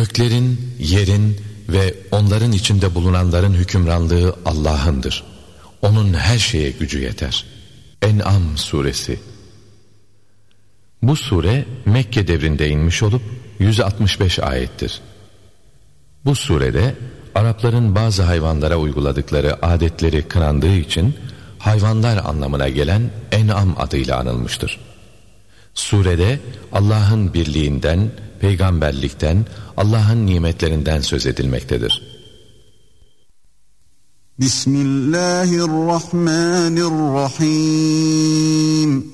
Göklerin, yerin ve onların içinde bulunanların hükümranlığı Allah'ındır. Onun her şeye gücü yeter. En'am suresi. Bu sure Mekke devrinde inmiş olup 165 ayettir. Bu surede Arapların bazı hayvanlara uyguladıkları adetleri kınandığı için hayvanlar anlamına gelen En'am adıyla anılmıştır. Surede Allah'ın birliğinden, peygamberlikten, Allah'ın nimetlerinden söz edilmektedir. Bismillahirrahmanirrahim.